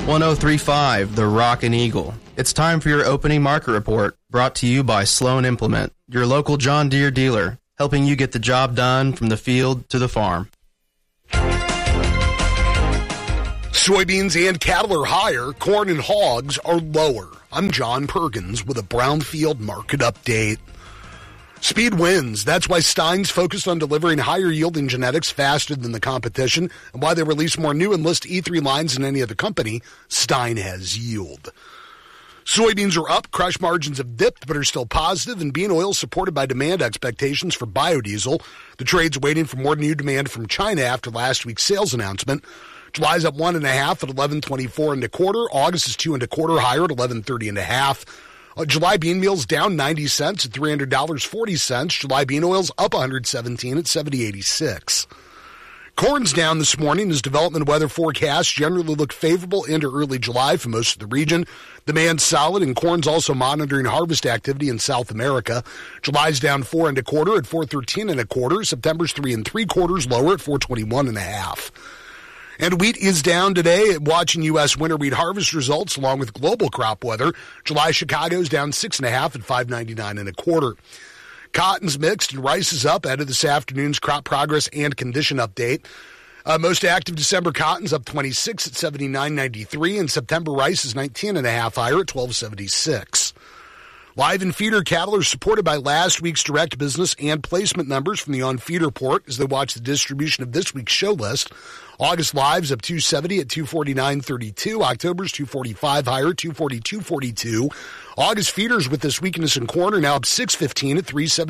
1035, the Rockin' Eagle. It's time for your opening market report, brought to you by Sloan Implement, your local John Deere dealer, helping you get the job done from the field to the farm. Soybeans and cattle are higher, corn and hogs are lower. I'm John Perkins with a Brownfield market update. Speed wins. That's why Stein's focused on delivering higher yielding genetics faster than the competition, and why they release more new Enlist E3 lines than any other company. Stein has yield. Soybeans are up, crush margins have dipped but are still positive, and bean oil supported by demand expectations for biodiesel. The trade's waiting for more new demand from China after last week's sales announcement. July's up 1.5 at 11.24 1/4. August is 2 1/4 higher at 11.30 1/2. July bean meal's down 90 cents at $300.40. July bean oil's up 117 at 70.86. Corn's down this morning as development weather forecasts generally look favorable into early July for most of the region. Demand's solid, and corn's also monitoring harvest activity in South America. July's down 4 1/4 at 4.13 1/4. September's 3 3/4 lower at 4.21 1/2. And wheat is down today. Watching U.S. winter wheat harvest results along with global crop weather. July Chicago's down 6.5 at 5.99 1/4. Cotton's mixed and rice is up ahead of this afternoon's crop progress and condition update. Most active December cotton's up 26 at 79.93, and September rice is 19.5 higher at 12.76. Live and feeder cattle are supported by last week's direct business and placement numbers from the on-feed report as they watch the distribution of this week's show list. August live's up 270 at 249.32. October's 245 higher, 242.42. August feeders with this weakness in corn are now up 615 at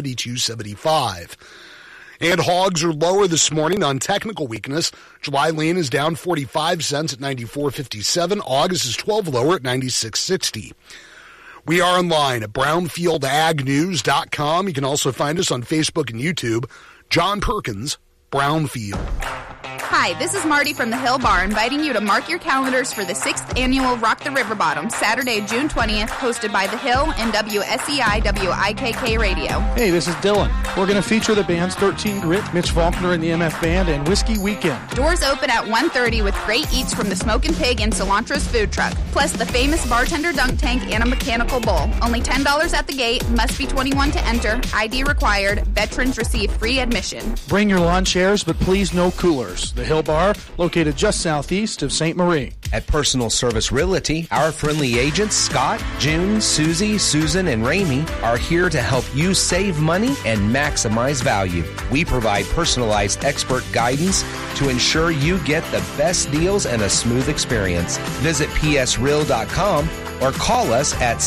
372.75. And hogs are lower this morning on technical weakness. July lean is down 45 cents at 94.57. August is 12 lower at 96.60. We are online at brownfieldagnews.com. You can also find us on Facebook and YouTube. John Perkins, Brownfield. Hi, this is Marty from the Hill Bar, inviting you to mark your calendars for the 6th annual Rock the River Bottom, Saturday, June 20th, hosted by The Hill and WSEI WIKK Radio. Hey, this is Dylan. We're going to feature the bands 13 Grit, Mitch Faulkner and the MF Band, and Whiskey Weekend. Doors open at 1:30 with great eats from the Smokin' Pig and Cilantro's food truck, plus the famous bartender dunk tank and a mechanical bull. Only $10 at the gate, must be 21 to enter, ID required, veterans receive free admission. Bring your lawn chairs, but please no coolers. The Hill Bar, located just southeast of St. Marie. At Personal Service Realty, our friendly agents, Scott, June, Susie, Susan, and Ramey, are here to help you save money and maximize value. We provide personalized expert guidance to ensure you get the best deals and a smooth experience. Visit psreal.com or call us at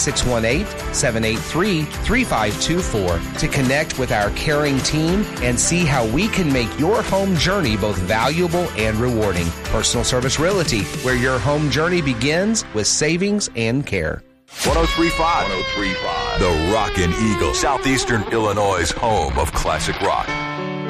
618-783-3524 to connect with our caring team and see how we can make your home journey both valuable and rewarding. Personal Service Realty, where your home journey begins with savings and care. 103.5. The Rockin' Eagle, Southeastern Illinois' home of classic rock.